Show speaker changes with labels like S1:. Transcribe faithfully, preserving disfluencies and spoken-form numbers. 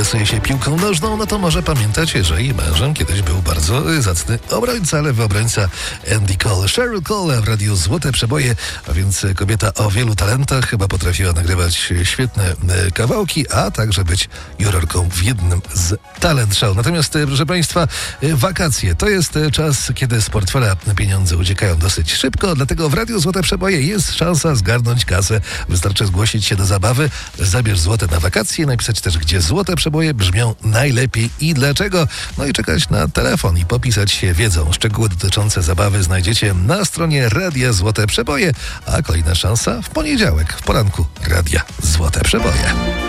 S1: interesuje się piłką nożną, no to może pamiętacie, że jej mężem kiedyś był bardzo zacny obrońca, lewy obrońca Andy Cole. Cheryl Cole w radiu Złote Przeboje, a więc kobieta o wielu talentach, chyba potrafiła nagrywać świetne kawałki, a także być jurorką w jednym z talent show. Natomiast, proszę Państwa, wakacje to jest czas, kiedy z portfela pieniądze uciekają dosyć szybko, dlatego w radiu Złote Przeboje jest szansa zgarnąć kasę. Wystarczy zgłosić się do zabawy, zabierz złote na wakacje, napisać też, gdzie Złote Przeboje brzmią najlepiej i dlaczego. No i czekać na telefon i popisać się wiedzą. Szczegóły dotyczące zabawy znajdziecie na stronie Radia Złote Przeboje, a kolejna szansa w poniedziałek, w poranku Radia Złote Przeboje.